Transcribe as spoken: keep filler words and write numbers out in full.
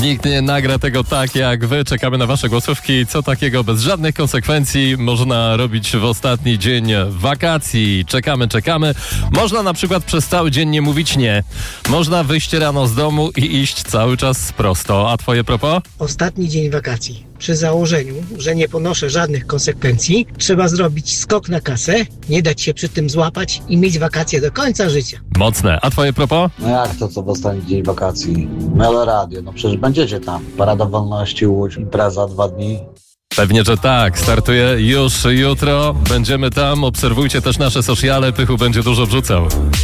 Nikt nie nagra tego tak jak wy. Czekamy na wasze głosówki. Co takiego bez żadnych konsekwencji można robić w ostatni dzień wakacji? Czekamy, czekamy. Można na przykład przez cały dzień nie mówić nie. Można wyjść rano z domu i iść cały czas prosto. A twoje propos? Ostatni dzień wakacji. Przy założeniu, że nie ponoszę żadnych konsekwencji, trzeba zrobić skok na kasę, nie dać się przy tym złapać i mieć wakacje do końca życia. Mocne. A twoje propos? No jak to, co w ostatni dzień wakacji? Melo Radio, no przecież będziecie tam. Parada Wolności, Łódź, impreza dwa dni. Pewnie, że tak. Startuje już jutro. Będziemy tam. Obserwujcie też nasze sociale. Pychu będzie dużo wrzucał.